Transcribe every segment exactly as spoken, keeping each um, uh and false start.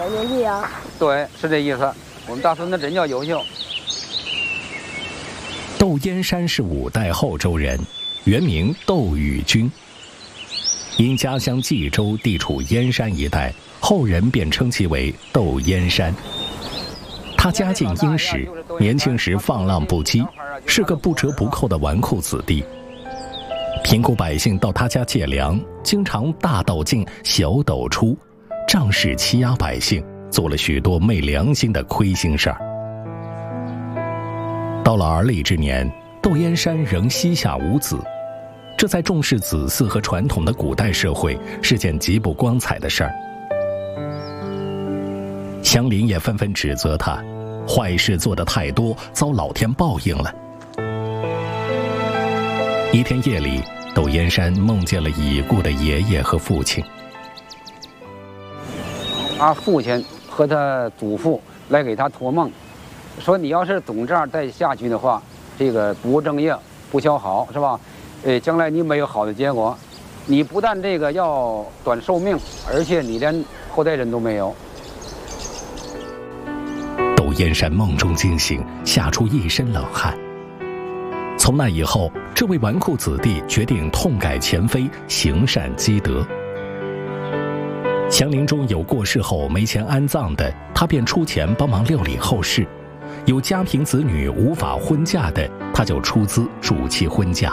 百年祭啊？ 对，是这意思。我们大孙子真叫优秀。 窦燕山是五代后周人，原名窦宇君。因家乡冀州地处燕山一带，后人便称其为窦燕山。他家境殷实，年轻时放浪不羁，是个不折不扣的纨绔子弟。贫苦百姓到他家借粮，经常大斗进小斗出，仗势欺压百姓，做了许多昧良心的亏心事儿。到了而立之年，窦燕山仍膝下无子，这在重视子嗣和传统的古代社会是件极不光彩的事儿。乡邻也纷纷指责他，坏事做得太多，遭老天报应了。一天夜里，窦燕山梦见了已故的爷爷和父亲。 他父亲和他祖父来给他托梦，说你要是总这样再下去的话，这个不务正业，不孝好，是吧？呃，将来你没有好的结果，你不但这个要短寿命，而且你连后代人都没有。 窦燕山梦中惊醒，吓出一身冷汗。从那以后，这位纨绔子弟决定痛改前非，行善积德。乡邻中有过世后没钱安葬的，他便出钱帮忙料理后事；有家贫子女无法婚嫁的，他就出资助其婚嫁。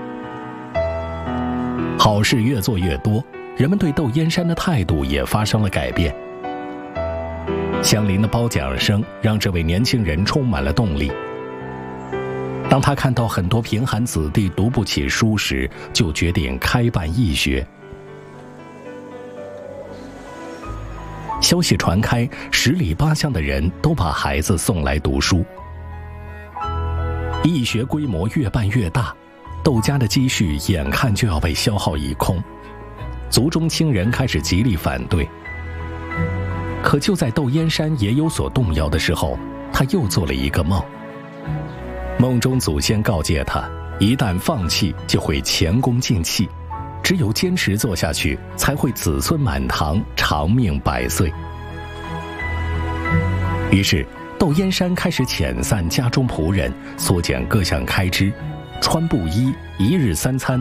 好事越做越多，人们对窦燕山的态度也发生了改变。乡邻的褒奖声让这位年轻人充满了动力。当他看到很多贫寒子弟读不起书时，就决定开办义学。消息传开，十里八乡的人都把孩子送来读书。义学规模越办越大，窦家的积蓄眼看就要被消耗一空，族中亲人开始极力反对。可就在窦燕山也有所动摇的时候，他又做了一个梦。梦中祖先告诫他，一旦放弃就会前功尽弃，只有坚持做下去，才会子孙满堂，长命百岁。于是窦燕山开始遣散家中仆人，缩减各项开支，穿布衣，一日三餐